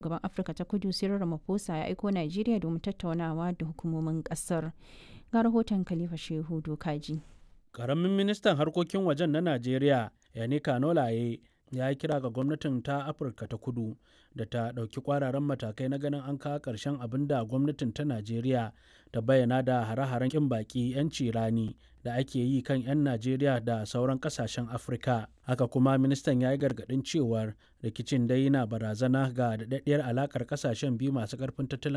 shugaban Afirka ta Kudu Cyril Ramaphosa ya aiko Najeriya domin tattaunawa da hukumomin ƙasar. Ga rahoton Khalifa Shehu Dokaji. Ƙaramin ministan harkokin wajen na Najeriya, Yannick Nolaye, ya yi kira ga gwamnatin ta Afirka ta Kudu da ta ɗauki ƙwararan matakai na ganin an kawo ƙarshen abin da gwamnatin ta Najeriya ta bayyana da hare-haren ƙin baƙi 'yanci rani da ake yi kan 'yan Najeriya da sauran ƙasashen Afirka. Haka kuma ministan ya yi gargaɗin cewar rikicin dai na barazana ga daɗaɗɗiyar alaƙar ƙasashen biyu masu ƙarfin tattalin